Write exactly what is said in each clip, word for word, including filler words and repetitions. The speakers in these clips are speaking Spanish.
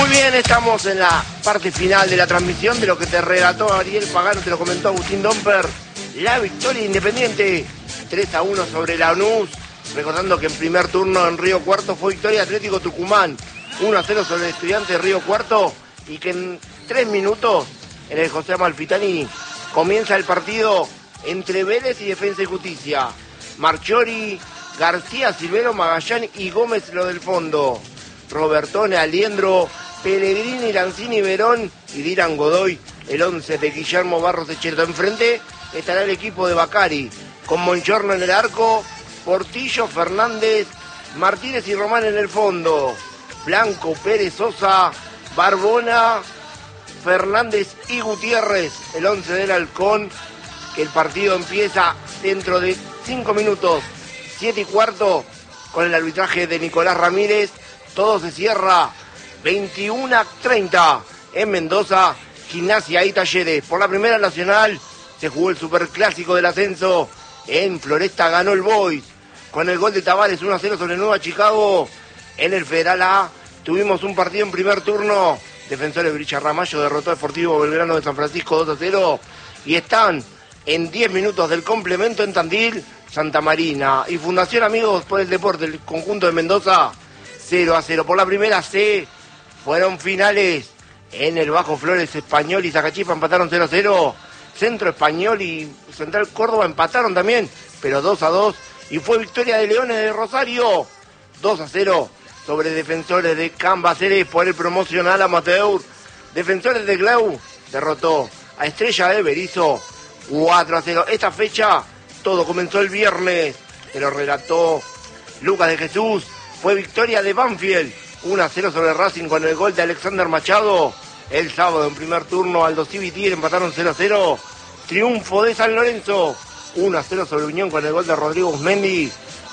Muy bien, estamos en la parte final de la transmisión de lo que te relató Ariel Pagano, te lo comentó Agustín Domper. La victoria Independiente, tres a uno sobre Lanús. Recordando que en primer turno en Río Cuarto fue victoria Atlético Tucumán, uno a cero sobre el Estudiante de Río Cuarto. Y que en tres minutos, en el José Amalfitani, comienza el partido entre Vélez y Defensa y Justicia. Marchiori, García, Silvero, Magallán y Gómez lo del fondo. Robertone, Aliendro, Pellegrini, Lanzini, Verón y Dylan Godoy, el once de Guillermo Barros Echeto. Enfrente estará el equipo de Bacari, con Monchorno en el arco, Portillo, Fernández, Martínez y Román en el fondo. Blanco, Pérez, Sosa, Barbona, Fernández y Gutiérrez, el once del Halcón, que el partido empieza dentro de cinco minutos, siete y cuarto, con el arbitraje de Nicolás Ramírez. Todo se cierra veintiuno a treinta en Mendoza, Gimnasia y Talleres. Por la Primera Nacional se jugó el superclásico del ascenso. En Floresta ganó el Boys con el gol de Tavares, uno a cero sobre Nueva Chicago. En el Federal A tuvimos un partido en primer turno. Defensores Bricha Ramallo derrotó a Deportivo Belgrano de San Francisco dos a cero. Y están en diez minutos del complemento en Tandil, Santa Marina y Fundación Amigos por el Deporte, el conjunto de Mendoza, cero a cero. Por la Primera C fueron finales en el Bajo Flores. Español y Zacachipa empataron cero a cero. Centro Español y Central Córdoba empataron también, pero dos a dos. Y fue victoria de Leones de Rosario, dos a cero sobre Defensores de Cambaceres por el promocional amateur. Defensores de Glau derrotó a Estrella de Berizo cuatro a cero. Esta fecha, todo comenzó el viernes, te lo relató Lucas de Jesús. Fue victoria de Banfield, uno a cero sobre Racing con el gol de Alexander Machado. El sábado en primer turno Aldo Civi y Tigre empataron cero a cero. Triunfo de San Lorenzo, uno a cero sobre Unión con el gol de Rodrigo Uzmendi.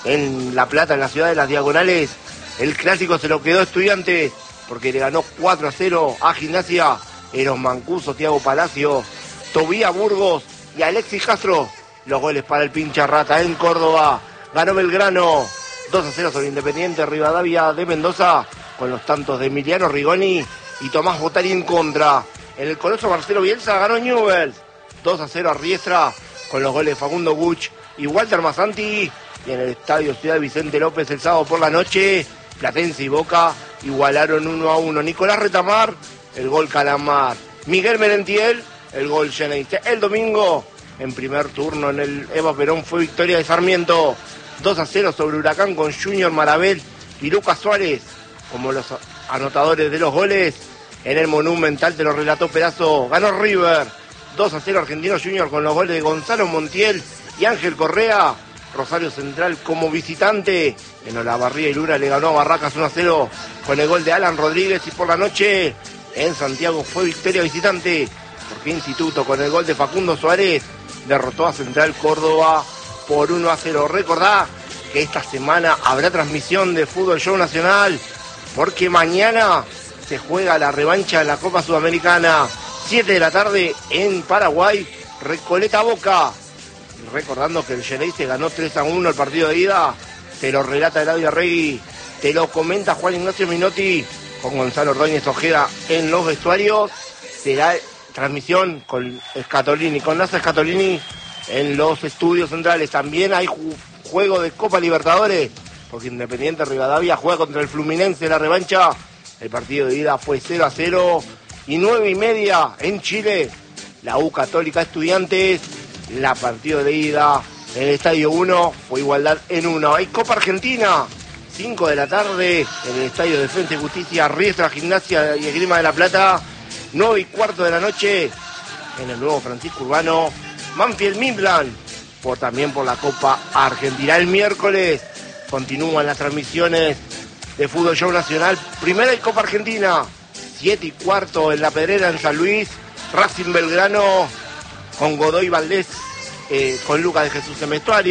En La Plata, en la ciudad de las Diagonales, el clásico se lo quedó Estudiantes porque le ganó cuatro a cero a Gimnasia. Eros Mancuso, Tiago Palacio, Tobía Burgos y Alexis Castro. Los goles para el pincha rata. En Córdoba ganó Belgrano dos a cero sobre Independiente Rivadavia de Mendoza con los tantos de Emiliano Rigoni y Tomás Botari en contra. En el Coloso Marcelo Bielsa ganó Newell's dos a cero a Riestra con los goles de Facundo Guch y Walter Masanti. Y en el Estadio Ciudad Vicente López el sábado por la noche, Platense y Boca igualaron uno a uno. Nicolás Retamar, el gol Calamar. Miguel Merentiel, el gol Geneise. El domingo, en primer turno en el Eva Perón, fue victoria de Sarmiento dos a cero sobre Huracán con Junior Marabel y Lucas Suárez como los anotadores de los goles. En el Monumental, te lo relató Perazo, ganó River dos a cero Argentino Junior con los goles de Gonzalo Montiel y Ángel Correa. Rosario Central como visitante en Olavarría y Lura le ganó a Barracas uno a cero con el gol de Alan Rodríguez. Y por la noche en Santiago fue victoria visitante porque Instituto con el gol de Facundo Suárez derrotó a Central Córdoba por uno a cero. Recordá que esta semana habrá transmisión de Fútbol Show Nacional porque mañana se juega la revancha de la Copa Sudamericana, siete de la tarde en Paraguay, Recoleta Boca. Recordando que el Geneise ganó tres a uno el partido de ida, te lo relata Eladio Arregui, te lo comenta Juan Ignacio Minotti con Gonzalo Ordóñez Ojeda en los vestuarios. Será transmisión con Scatolini, con Nasa Scatolini en los estudios centrales. También hay ju- juego de Copa Libertadores, porque Independiente Rivadavia juega contra el Fluminense en la revancha. El partido de ida fue cero a cero y nueve y media en Chile. La U Católica Estudiantes, la partido de ida en el Estadio uno fue igualdad en uno. Hay Copa Argentina, cinco de la tarde en el Estadio Defensa y Justicia, Riestra, Gimnasia y Esgrima de la Plata. nueve y cuarto de la noche en el nuevo Francisco Urbano, Banfield Midland, por, también por la Copa Argentina. El miércoles continúan las transmisiones de Fútbol Show Nacional. Primera y Copa Argentina, siete y cuarto en La Pedrera en San Luis, Racing Belgrano con Godoy Valdés, eh, con Lucas de Jesús en vestuario.